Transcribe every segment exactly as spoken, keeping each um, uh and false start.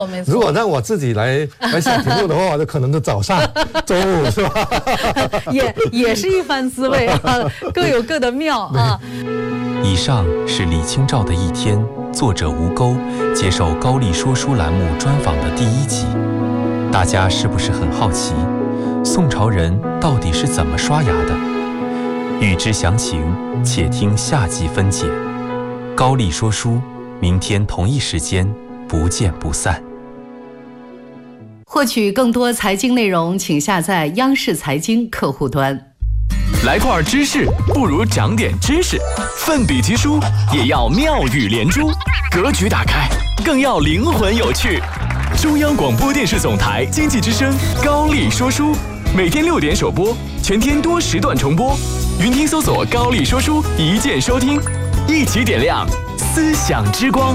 如果让我自己来来想题目的话，就可能是早上、中午是吧？ 也也是一番滋味啊，各有各的妙啊。 以上是李清照的一天，作者吴钩接受高丽说书栏目专访的第一集。大家是不是很好奇，宋朝人到底是怎么刷牙的？欲知详情，且听下集分解。高丽说书，明天同一时间不见不散。 获取更多财经内容，请下载央视财经客户端。 来块知识，不如长点知识。奋笔疾书，也要妙语连珠。格局打开，更要灵魂有趣。中央广播电视总台经济之声高丽说书，每天六点首播，全天多时段重播。云听搜索高丽说书，一键收听，一起点亮思想之光。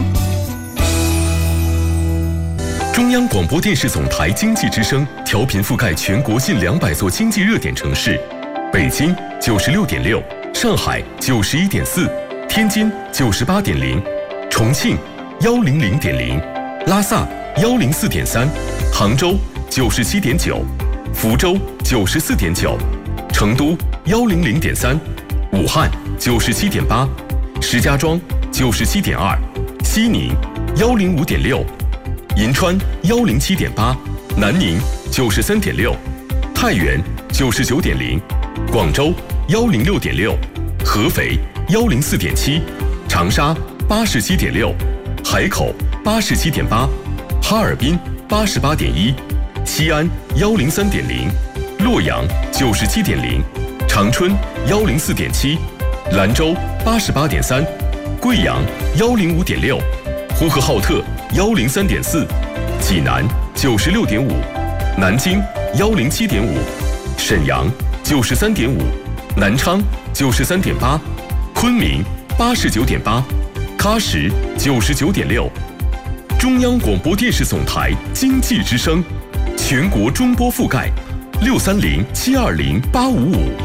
中央广播电视总台经济之声调频覆盖全国近两百座经济热点城市，北京九十六点六，上海九十一点四，天津九十八点零，重庆幺零零点零，拉萨幺零四点三，杭州九十七点九，福州九十四点九，成都幺零零点三，武汉九十七点八，石家庄九十七点二，西宁幺零五点六。银川幺零七点八，南宁九十三点六，太原九十九点零，广州幺零六点六，合肥幺零四点七，长沙八十七点六，海口八十七点八，哈尔滨八十八点一，西安幺零三点零，洛阳九十七点零，长春幺零四点七，兰州八十八点三，贵阳幺零五点六，呼和浩特幺零三点四，济南九十六点五，南京幺零七点五，沈阳九十三点五，南昌九十三点八，昆明八十九点八，喀什九十九点六。中央广播电视总台经济之声，全国中波覆盖，六三零七二零八五五。